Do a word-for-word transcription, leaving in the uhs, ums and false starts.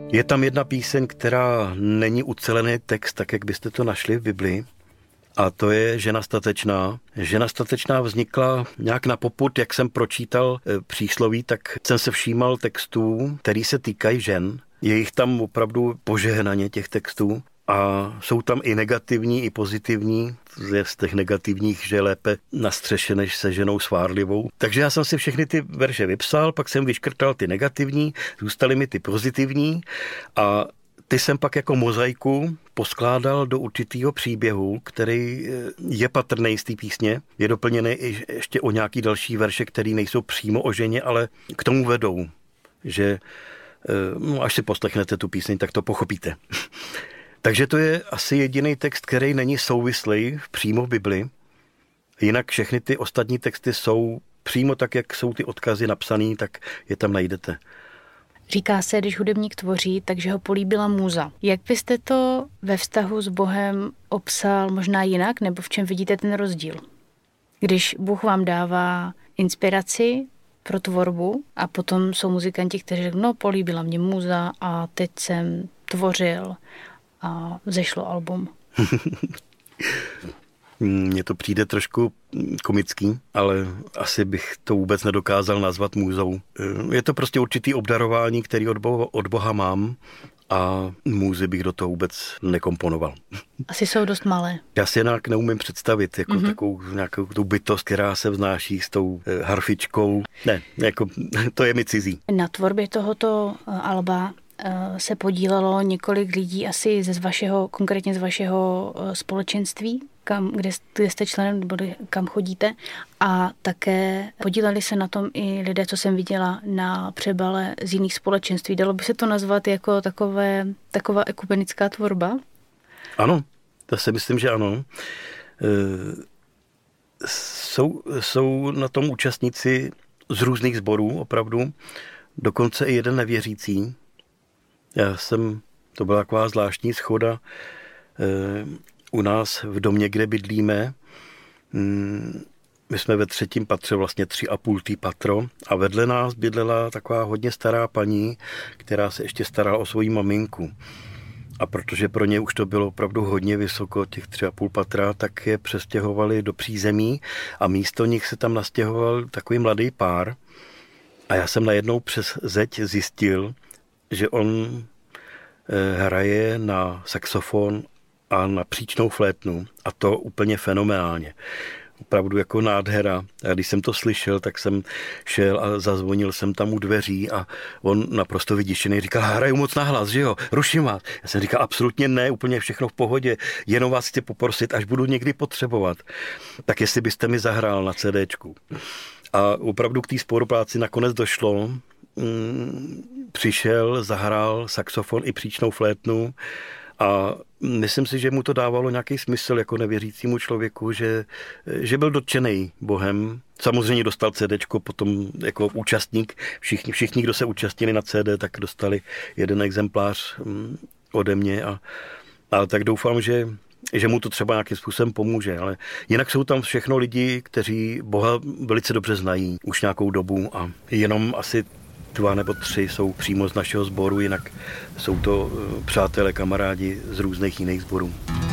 Je tam jedna píseň, která není ucelený text, tak jak byste to našli v Biblii. A to je Žena statečná. Žena statečná vznikla nějak na popud, jak jsem pročítal e, přísloví, tak jsem se všímal textů, který se týkají žen. Je jich tam opravdu požehnaně těch textů. A jsou tam i negativní, i pozitivní. Je z těch negativních, že je lépe na střeše, než se ženou svárlivou. Takže já jsem si všechny ty verše vypsal, pak jsem vyškrtal ty negativní, zůstaly mi ty pozitivní a ty jsem pak jako mozaiku poskládal do určitého příběhu, který je patrný z té písně. Je doplněný ještě o nějaký další verše, které nejsou přímo o ženě, ale k tomu vedou, že no, až si poslechnete tu píseň, tak to pochopíte. Takže to je asi jediný text, který není souvislý přímo v Bibli. Jinak všechny ty ostatní texty jsou přímo tak, jak jsou ty odkazy napsaný, tak je tam najdete. Říká se, když hudebník tvoří, takže ho políbila můza. Jak byste to ve vztahu s Bohem obsal možná jinak, nebo v čem vidíte ten rozdíl? Když Bůh vám dává inspiraci pro tvorbu a potom jsou muzikanti, kteří řeknou, no políbila mě můza a teď jsem tvořil a vzešlo album. Mně to přijde trošku komický, ale asi bych to vůbec nedokázal nazvat můzou. Je to prostě určitý obdarování, který od Boha, od Boha mám a můzy bych do toho vůbec nekomponoval. Asi jsou dost malé. Já si jinak neumím představit jako mm-hmm. takovou nějakou tu bytost, která se vznáší s tou harfičkou. Ne, jako to je mi cizí. Na tvorbě tohoto alba se podílelo několik lidí asi ze z vašeho, konkrétně z vašeho společenství, kam, kde, kde jste členem, nebo kam chodíte. A také podíleli se na tom i lidé, co jsem viděla na přebale z jiných společenství. Dalo by se to nazvat jako takové, taková ekumenická tvorba? Ano, to si myslím, že ano. E, jsou, jsou na tom účastníci z různých sborů, opravdu. Dokonce i jeden nevěřící. Já jsem, to byla taková zvláštní schoda e, u nás v domě, kde bydlíme. Mm, my jsme ve třetím patře, vlastně tři a půl tý patro a vedle nás bydlela taková hodně stará paní, která se ještě starala o svoji maminku. A protože pro ně už to bylo opravdu hodně vysoko, těch tři a půl patra, tak je přestěhovali do přízemí a místo nich se tam nastěhoval takový mladý pár. A já jsem najednou přes zeď zjistil, že on hraje na saxofon a na příčnou flétnu a to úplně fenomenálně. Opravdu jako nádhera. A když jsem to slyšel, tak jsem šel a zazvonil jsem tam u dveří a on naprosto vyděšený říkal, hraju moc nahlas, že jo, ruším vás. Já jsem říkal, absolutně ne, úplně všechno v pohodě, jenom vás chci poprosit, až budu někdy potřebovat, tak jestli byste mi zahrál na CDčku. A opravdu k té spolupráci nakonec došlo. Přišel, zahrál saxofon i příčnou flétnu a myslím si, že mu to dávalo nějaký smysl jako nevěřícímu člověku, že, že byl dotčený Bohem. Samozřejmě dostal CDčko potom jako účastník. Všichni, všichni, kdo se účastnili na C D, tak dostali jeden exemplář ode mě a, a tak doufám, že že mu to třeba nějakým způsobem pomůže, ale jinak jsou tam všechno lidi, kteří Boha velice dobře znají už nějakou dobu a jenom asi dva nebo tři jsou přímo z našeho sboru, jinak jsou to přátelé, kamarádi z různých jiných sborů.